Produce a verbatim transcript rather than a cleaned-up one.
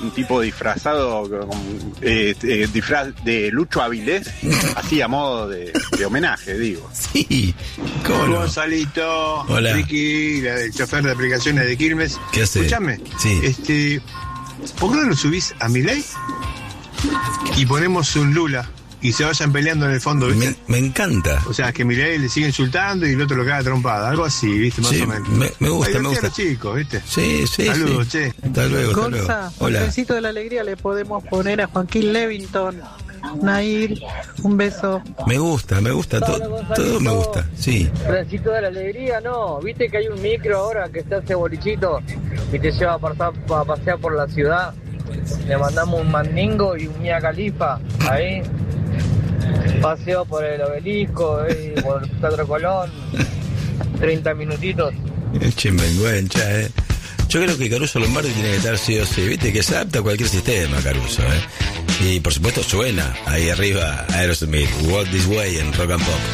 un tipo disfrazado con eh, eh, disfraz de Lucho Avilés, así a modo de, de homenaje, digo. Sí, ¿cómo no? Gonzalito, hola. Ricky, el chofer de aplicaciones de Quilmes. ¿Qué haces? Escúchame, sí. este, ¿por qué no lo subís a Milei? Y ponemos un Lula y se vayan peleando en el fondo, ¿viste? Me, me encanta. O sea, que Milei le sigue insultando y el otro lo caga trompada, algo así, ¿viste? Más sí, o menos. Me, me gusta, Ay, me gusta. A los chicos, ¿viste? Sí, sí. Saludos, sí. che. Hasta luego, hasta luego. Gonza, Hola. un besito de la alegría le podemos poner a Joaquín Levington. Nair, un beso. Me gusta, me gusta, to, todo me gusta, sí. Trencito de la alegría, no. Viste que hay un micro ahora que está ese bolichito y te lleva a, pasar, a pasear por la ciudad. Le mandamos un mandingo y un Mia Khalifa ahí. Paseo por el obelisco, eh, por el Teatro Colón. treinta minutitos. Chimenguencha, eh. Yo creo que Caruso Lombardi tiene que estar sí o sí, viste que se adapta a cualquier sistema, Caruso, eh. Y por supuesto suena ahí arriba Aerosmith, Walk This Way en Rock and Pop.